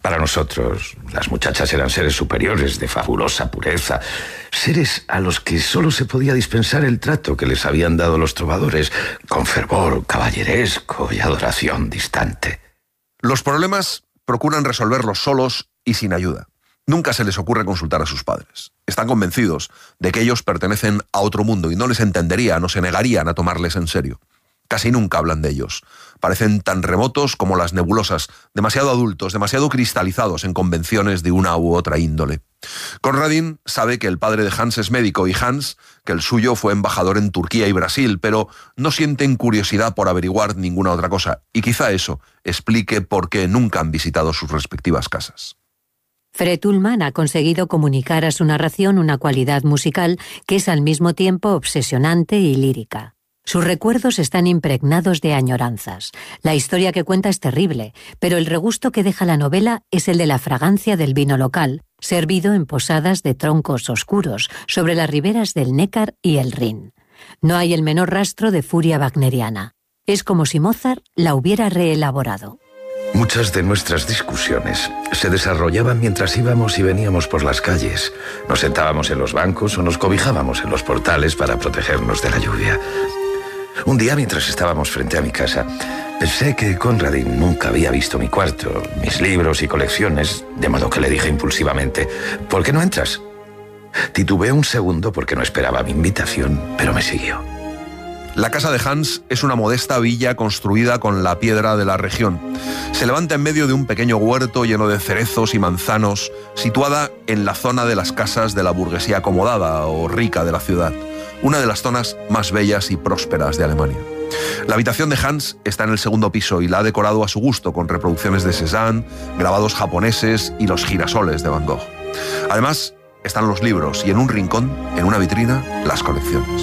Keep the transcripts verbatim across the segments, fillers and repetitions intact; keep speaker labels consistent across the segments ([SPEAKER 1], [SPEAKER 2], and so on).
[SPEAKER 1] Para nosotros, las muchachas eran seres superiores de fabulosa pureza, seres a los que solo se podía dispensar el trato que les habían dado los trovadores, con fervor caballeresco y adoración distante.
[SPEAKER 2] Los problemas procuran resolverlos solos y sin ayuda. Nunca se les ocurre consultar a sus padres. Están convencidos de que ellos pertenecen a otro mundo y no les entenderían o se negarían a tomarles en serio. Casi nunca hablan de ellos. Parecen tan remotos como las nebulosas, demasiado adultos, demasiado cristalizados en convenciones de una u otra índole. Conradin sabe que el padre de Hans es médico y Hans que el suyo fue embajador en Turquía y Brasil, pero no sienten curiosidad por averiguar ninguna otra cosa, y quizá eso explique por qué nunca han visitado sus respectivas casas.
[SPEAKER 3] Fred Ullman ha conseguido comunicar a su narración una cualidad musical que es al mismo tiempo obsesionante y lírica. Sus recuerdos están impregnados de añoranzas. La historia que cuenta es terrible, pero el regusto que deja la novela es el de la fragancia del vino local, servido en posadas de troncos oscuros sobre las riberas del Neckar y el Rin. No hay el menor rastro de furia wagneriana. Es como si Mozart la hubiera reelaborado.
[SPEAKER 1] Muchas de nuestras discusiones se desarrollaban mientras íbamos y veníamos por las calles. Nos sentábamos en los bancos o nos cobijábamos en los portales para protegernos de la lluvia. Un día, mientras estábamos frente a mi casa, pensé que Conradin nunca había visto mi cuarto, mis libros y colecciones, de modo que le dije impulsivamente: ¿por qué no entras? Titubeé un segundo porque no esperaba mi invitación, pero me siguió.
[SPEAKER 2] La casa de Hans es una modesta villa construida con la piedra de la región. Se levanta en medio de un pequeño huerto lleno de cerezos y manzanos, situada en la zona de las casas de la burguesía acomodada o rica de la ciudad, una de las zonas más bellas y prósperas de Alemania. La habitación de Hans está en el segundo piso y la ha decorado a su gusto con reproducciones de Cézanne, grabados japoneses y los girasoles de Van Gogh. Además, están los libros y en un rincón, en una vitrina, las colecciones.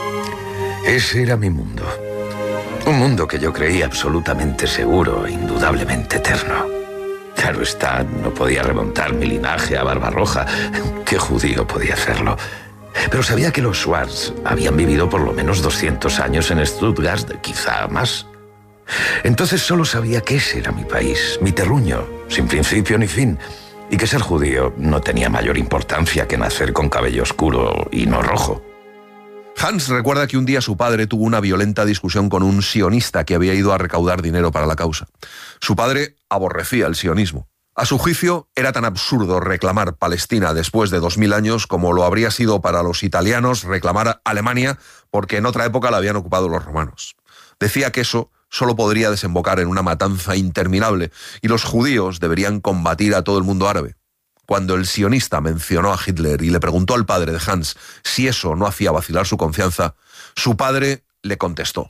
[SPEAKER 1] Ese era mi mundo. Un mundo que yo creía absolutamente seguro e indudablemente eterno. Claro está, no podía remontar mi linaje a Barbarroja. ¿Qué judío podía hacerlo? Pero sabía que los Schwarz habían vivido por lo menos doscientos años en Stuttgart, quizá más. Entonces solo sabía que ese era mi país, mi terruño, sin principio ni fin, y que ser judío no tenía mayor importancia que nacer con cabello oscuro y no rojo.
[SPEAKER 2] Hans recuerda que un día su padre tuvo una violenta discusión con un sionista que había ido a recaudar dinero para la causa. Su padre aborrecía el sionismo. A su juicio, era tan absurdo reclamar Palestina después de dos mil años como lo habría sido para los italianos reclamar Alemania porque en otra época la habían ocupado los romanos. Decía que eso solo podría desembocar en una matanza interminable y los judíos deberían combatir a todo el mundo árabe. Cuando el sionista mencionó a Hitler y le preguntó al padre de Hans si eso no hacía vacilar su confianza, su padre le contestó: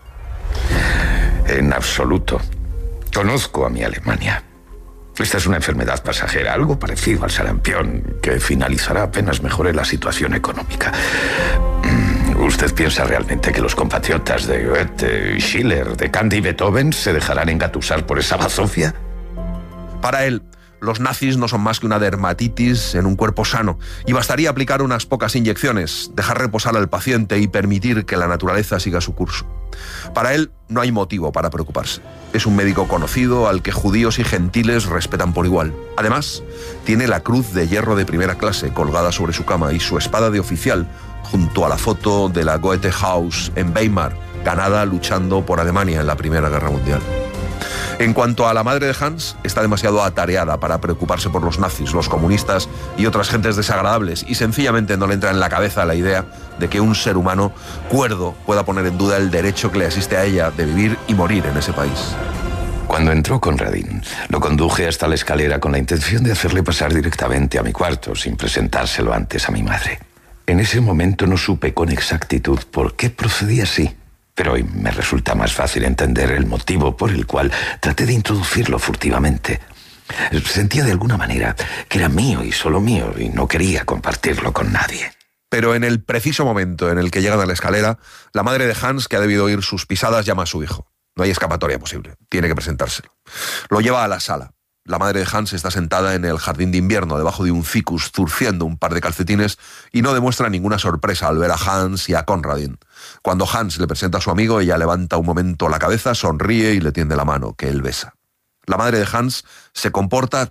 [SPEAKER 1] en absoluto. Conozco a mi Alemania. Esta es una enfermedad pasajera, algo parecido al sarampión, que finalizará apenas mejore la situación económica. ¿Usted piensa realmente que los compatriotas de Goethe, Schiller, de Kant y Beethoven se dejarán engatusar por esa bazofia?
[SPEAKER 2] Para él, los nazis no son más que una dermatitis en un cuerpo sano y bastaría aplicar unas pocas inyecciones, dejar reposar al paciente y permitir que la naturaleza siga su curso. Para él no hay motivo para preocuparse. Es un médico conocido al que judíos y gentiles respetan por igual. Además, tiene la cruz de hierro de primera clase colgada sobre su cama y su espada de oficial junto a la foto de la Goethe House en Weimar, ganada luchando por Alemania en la Primera Guerra Mundial. En cuanto a la madre de Hans, está demasiado atareada para preocuparse por los nazis, los comunistas y otras gentes desagradables, y sencillamente no le entra en la cabeza la idea de que un ser humano cuerdo pueda poner en duda el derecho que le asiste a ella de vivir y morir en ese país.
[SPEAKER 1] Cuando entró Conradin, lo conduje hasta la escalera con la intención de hacerle pasar directamente a mi cuarto, sin presentárselo antes a mi madre. En ese momento no supe con exactitud por qué procedía así. Pero hoy me resulta más fácil entender el motivo por el cual traté de introducirlo furtivamente. Sentía de alguna manera que era mío y solo mío y no quería compartirlo con nadie.
[SPEAKER 2] Pero en el preciso momento en el que llegan a la escalera, la madre de Hans, que ha debido oír sus pisadas, llama a su hijo. No hay escapatoria posible, tiene que presentárselo. Lo lleva a la sala. La madre de Hans está sentada en el jardín de invierno, debajo de un ficus, zurciendo un par de calcetines y no demuestra ninguna sorpresa al ver a Hans y a Conradin. Cuando Hans le presenta a su amigo, ella levanta un momento la cabeza, sonríe y le tiende la mano, que él besa. La madre de Hans se comporta